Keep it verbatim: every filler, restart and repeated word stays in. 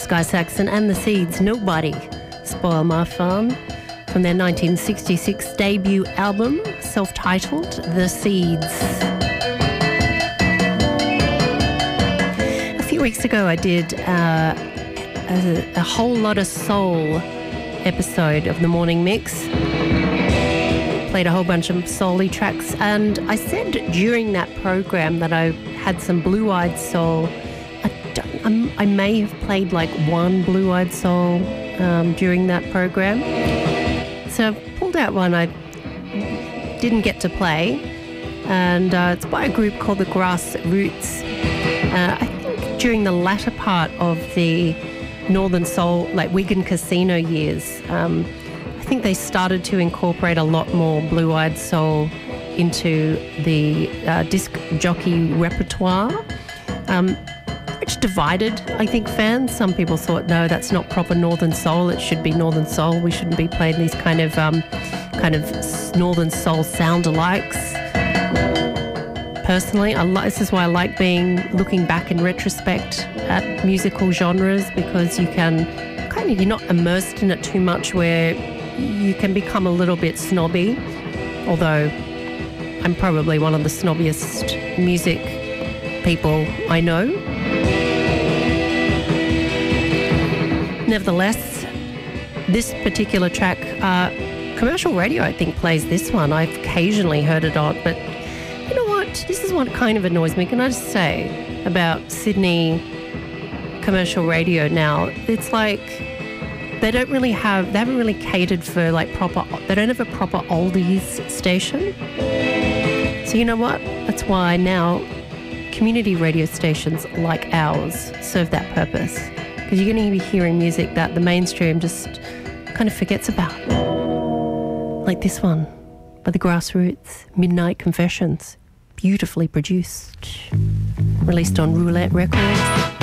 Sky Saxon and the Seeds, Nobody Spoil My Fun, from their nineteen sixty-six debut album, self-titled The Seeds. A few weeks ago I did uh, a, a whole lot of soul episode of the Morning Mix. Played a whole bunch of soul-y tracks, and I said during that program that I had some blue-eyed soul. I, don't, I'm, I may have played like one blue-eyed soul um, during that program. So I pulled out one I didn't get to play, and uh, it's by a group called the Grassroots. Uh, I think during the latter part of the Northern Soul, like Wigan Casino years, um, I think they started to incorporate a lot more blue-eyed soul into the uh, disc jockey repertoire, um, which divided, I think, fans. Some people thought, no, that's not proper Northern Soul. It should be Northern Soul. We shouldn't be playing these kind of um, kind of Northern Soul sound-alikes. Personally, I li- this is why I like being looking back in retrospect at musical genres, because you can kind of, you're not immersed in it too much where you can become a little bit snobby, although I'm probably one of the snobbiest music people I know. Nevertheless, this particular track, uh, commercial radio I think plays this one. I've occasionally heard it on, but you know what? This is what kind of annoys me. Can I just say about Sydney commercial radio now? It's like they don't really have, they haven't really catered for like proper, they don't have a proper oldies station. So you know what? That's why now community radio stations like ours serve that purpose. Because you're going to be hearing music that the mainstream just kind of forgets about. Like this one by the Grassroots, Midnight Confessions. Beautifully produced. Released on Roulette Records.